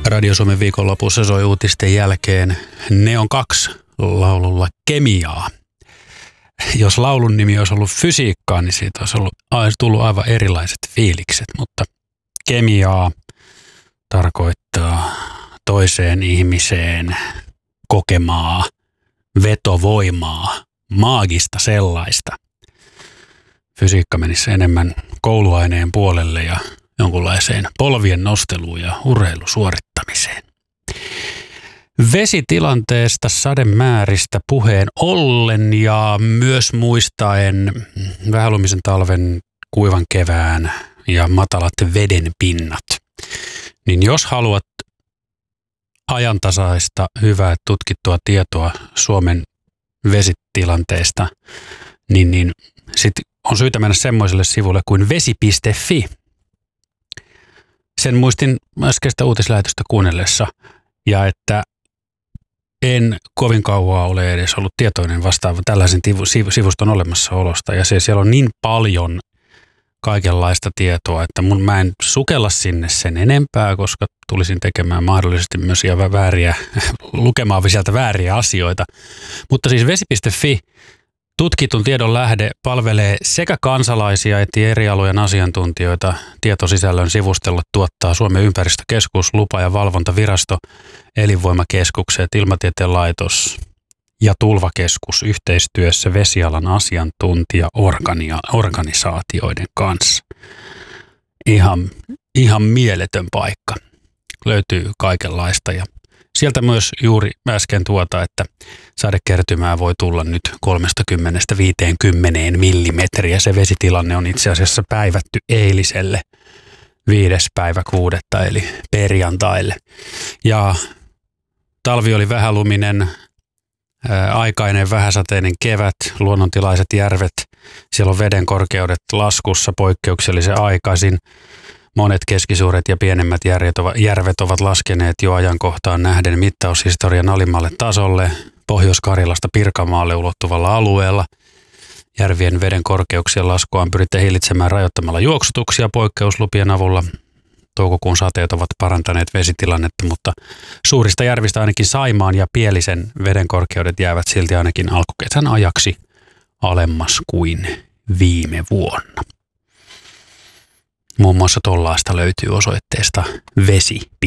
Radio Suomen viikonlopussa soi uutisten jälkeen Neon 2 laululla Kemiaa. Jos laulun nimi olisi ollut Fysiikkaa, niin siitä olisi tullut aivan erilaiset fiilikset, mutta kemiaa tarkoittaa toiseen ihmiseen kokemaa vetovoimaa, maagista sellaista. Fysiikka menisi enemmän kouluaineen puolelle ja jonkunlaiseen polvien nosteluun ja urheilusuorittamiseen. Vesitilanteesta, sademääristä puheen ollen ja myös muistaen vähälumisen talven, kuivan kevään ja matalat veden pinnat. Niin jos haluat ajantasaista, hyvää tutkittua tietoa Suomen vesitilanteesta, niin sit on syytä mennä semmoiselle sivulle kuin vesi.fi. Sen muistin äskeistä uutislähetystä kuunnellessa, ja että en kovin kauaa ole edes ollut tietoinen vastaava tällaisen sivuston olemassaolosta, ja siellä on niin paljon kaikenlaista tietoa, että mä en sukella sinne sen enempää, koska tulisin tekemään mahdollisesti myös lukemaan sieltä vääriä asioita. Mutta siis vesi.fi, tutkitun tiedon lähde, palvelee sekä kansalaisia että eri alojen asiantuntijoita. Tietosisällön sivustolla tuottaa Suomen ympäristökeskus, lupa- ja valvontavirasto, elinvoimakeskukset, ilmatieteen laitos ja tulvakeskus yhteistyössä vesialan asiantuntijaorganisaatioiden kanssa. Ihan mieletön paikka. Löytyy kaikenlaista ja sieltä myös juuri äsken että sadekertymää voi tulla nyt 30–50 millimetriä. Se vesitilanne on itse asiassa päivätty eiliselle 5.6. eli perjantaille. Ja talvi oli vähäluminen, aikainen vähäsateinen kevät, luonnontilaiset järvet, siellä on veden korkeudet laskussa poikkeuksellisen aikaisin. Monet keskisuuret ja pienemmät järvet ovat laskeneet jo ajankohtaan nähden mittaushistorian alimmalle tasolle Pohjois-Karjalasta Pirkanmaalle ulottuvalla alueella. Järvien veden korkeuksien laskua on pyritty hillitsemään rajoittamalla juoksutuksia poikkeuslupien avulla. Toukokuun sateet ovat parantaneet vesitilannetta, mutta suurista järvistä ainakin Saimaan ja Pielisen veden korkeudet jäävät silti ainakin alkukesän ajaksi alemmas kuin viime vuonna. Muun muassa tollaista löytyy osoitteesta vesi.fi.